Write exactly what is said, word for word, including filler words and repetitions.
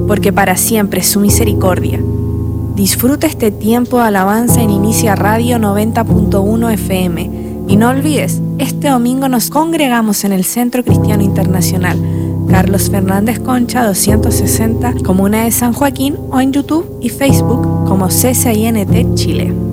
porque para siempre es su misericordia. Disfruta este tiempo de alabanza en Inicia Radio noventa punto uno F M. Y no olvides, este domingo nos congregamos en el Centro Cristiano Internacional Carlos Fernández Concha doscientos sesenta, Comuna de San Joaquín, o en YouTube y Facebook como C C I N T Chile.